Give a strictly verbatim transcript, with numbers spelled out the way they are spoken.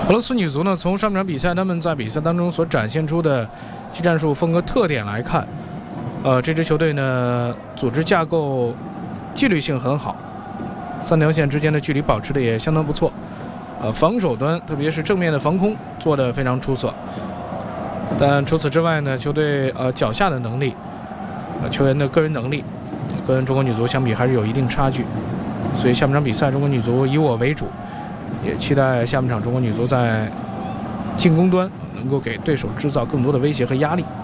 俄罗斯女足呢，从上半场比赛他们在比赛当中所展现出的技战术风格特点来看，呃，这支球队呢，组织架构纪律性很好，三条线之间的距离保持的也相当不错，呃，防守端特别是正面的防空做得非常出色。但除此之外呢，球队呃脚下的能力，呃球员的个人能力，跟中国女足相比还是有一定差距。所以下半场比赛，中国女足以我为主，也期待下半场中国女足在进攻端能够给对手制造更多的威胁和压力。